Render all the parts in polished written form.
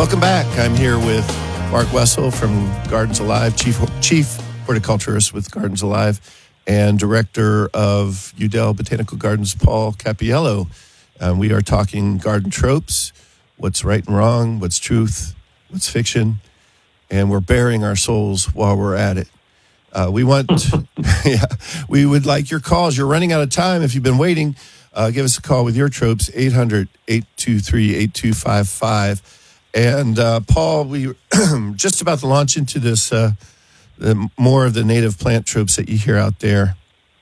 Welcome back. I'm here with Mark Wessel from Gardens Alive, Chief Horticulturist with Gardens Alive, and Director of Udell Botanical Gardens, Paul Cappiello. We are talking garden tropes, what's right and wrong, what's truth, what's fiction, and we're bearing our souls while we're at it. We would like your calls. You're running out of time. If you've been waiting, give us a call with your tropes, 800-823-8255. And Paul, we just about to launch into this, more of the native plant tropes that you hear out there.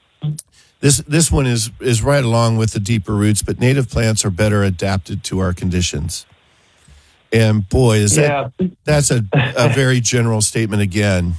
This one is right along with the deeper roots, but native plants are better adapted to our conditions. And boy, that's a very general statement again.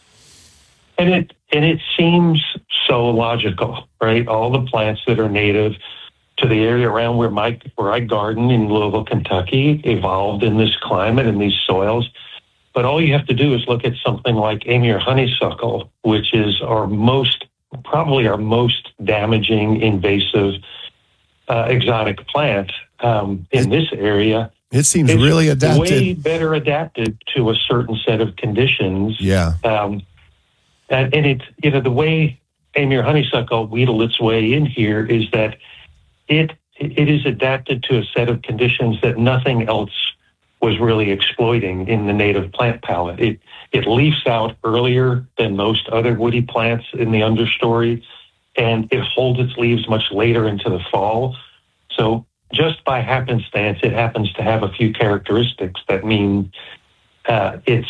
And it seems so logical, right? All the plants that are native to the area around where I garden in Louisville, Kentucky, evolved in this climate and these soils. But all you have to do is look at something like Amur honeysuckle, which is probably our most damaging invasive exotic plant in this area. It seems really adapted. Way better adapted to a certain set of conditions. Yeah. And it's, the way Amur honeysuckle wheedled its way in here is that it is adapted to a set of conditions that nothing else was really exploiting in the native plant palette. It leaves out earlier than most other woody plants in the understory, and it holds its leaves much later into the fall. So just by happenstance, it happens to have a few characteristics that mean it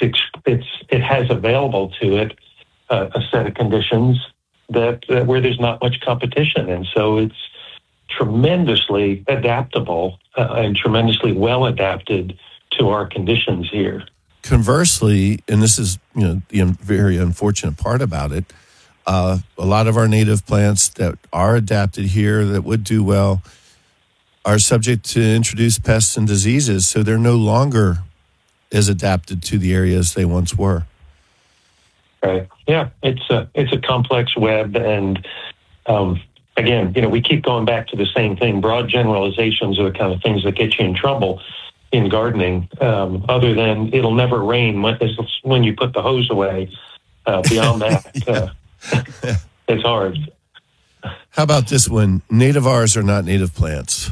has available to it a set of conditions that where there's not much competition, and so it's tremendously adaptable and tremendously well adapted to our conditions here. Conversely, and this is the very unfortunate part about it, a lot of our native plants that are adapted here that would do well are subject to introduced pests and diseases, so they're no longer as adapted to the areas they once were. Right. Yeah, it's a complex web, and again, we keep going back to the same thing. Broad generalizations are the kind of things that get you in trouble in gardening, other than it'll never rain when you put the hose away. Beyond that, it's hard. How about this one? Nativars are not native plants.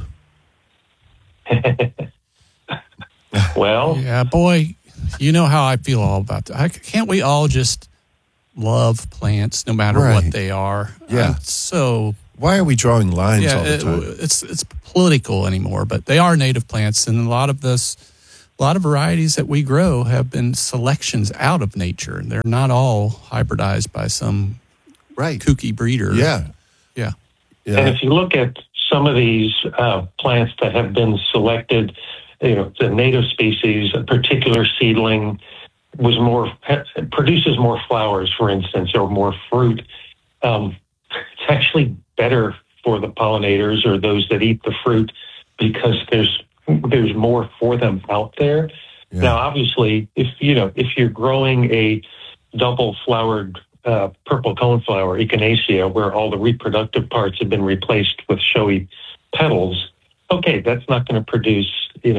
Well, yeah, boy, you know how I feel all about that. Can't we all just love plants no matter what they are? Yeah. Why are we drawing lines all the time? It's political anymore, but they are native plants, and a lot of varieties that we grow have been selections out of nature. They're not all hybridized by some kooky breeder. Yeah. And if you look at some of these plants that have been selected, the native species, a particular seedling produces more flowers, for instance, or more fruit. It's actually better for the pollinators or those that eat the fruit because there's more for them out there. Yeah. Now, obviously, if you're growing a double-flowered purple coneflower, Echinacea, where all the reproductive parts have been replaced with showy petals, okay, that's not going to produce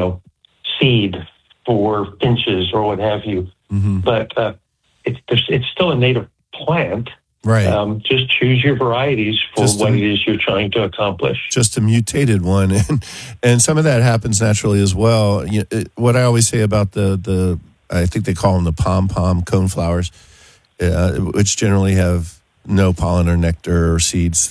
seed for finches or what have you. Mm-hmm. But it's still a native plant. Right. Just choose your varieties for what it is you're trying to accomplish. Just a mutated one, and some of that happens naturally as well. What I always say about the I think they call them the pom-pom coneflowers, which generally have no pollen or nectar or seeds.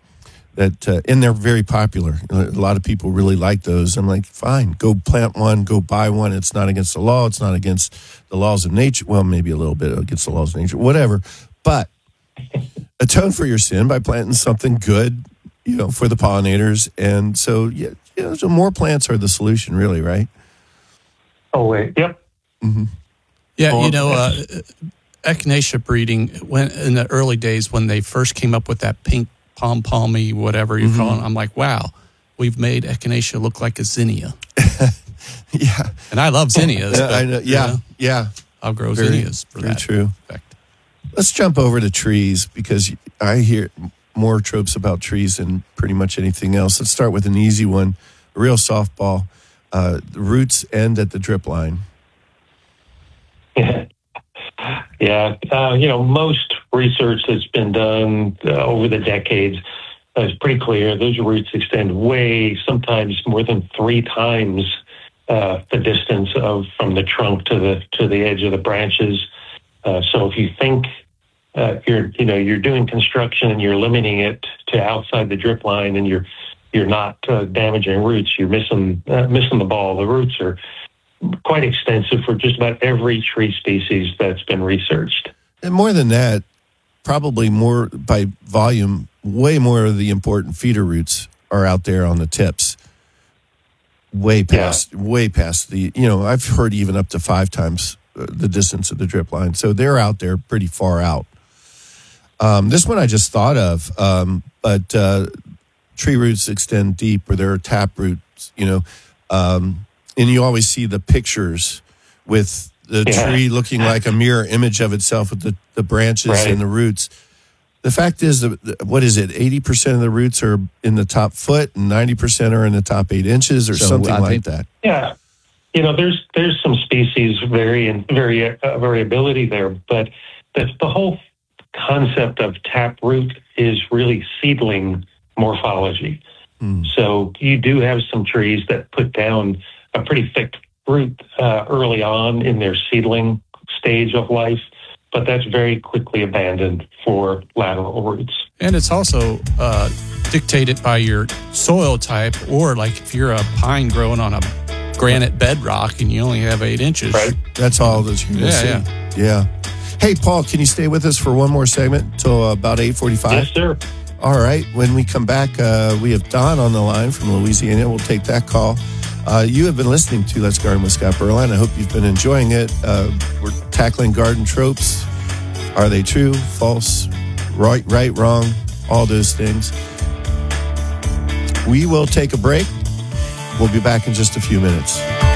And they're very popular. A lot of people really like those. I'm like, fine, go plant one, go buy one. It's not against the law. It's not against the laws of nature. Well, maybe a little bit against the laws of nature, whatever. But atone for your sin by planting something good, for the pollinators. And so, so more plants are the solution, really, right? Oh, wait. Yep. Mm-hmm. Yeah, Echinacea breeding, when in the early days when they first came up with that pink pom-pommy, whatever you call it, I'm like, wow, we've made Echinacea look like a zinnia. Yeah. And I love zinnias. But, I know. Yeah. I'll grow zinnias for very that true. effect. Let's jump over to trees because I hear more tropes about trees than pretty much anything else. Let's start with an easy one, a real softball. The roots end at the drip line. Yeah. Most research that's been done over the decades is pretty clear. Those roots extend sometimes more than 3 times the distance from the trunk to the edge of the branches. So if you think you're doing construction and you're limiting it to outside the drip line, and you're not damaging roots, you're missing the ball. The roots are quite extensive for just about every tree species that's been researched. And more than that, probably more by volume, way more of the important feeder roots are out there on the tips. Way past the, I've heard even up to 5 times the distance of the drip line. So they're out there pretty far out. This one I just thought of, but tree roots extend deep, or there are tap roots, and you always see the pictures with the tree looking like a mirror image of itself with the branches and the roots. The fact is, what is it? 80% of the roots are in the top foot, and 90% are in the top 8 inches, or something like that. Yeah, there's some species variability there, but the whole concept of tap root is really seedling morphology. So you do have some trees that put down a pretty thick root early on in their seedling stage of life, but that's very quickly abandoned for lateral roots. And it's also dictated by your soil type, or like if you're a pine growing on a granite bedrock and you only have 8 inches. Right. That's all that you're going to see. Yeah. Hey, Paul, can you stay with us for one more segment until about 8:45? Yes, sir. All right. When we come back, we have Don on the line from Louisiana. We'll take that call. You have been listening to Let's Garden with Scott Berline. I hope you've been enjoying it. We're tackling garden tropes. Are they true, false, right, wrong, all those things. We will take a break. We'll be back in just a few minutes.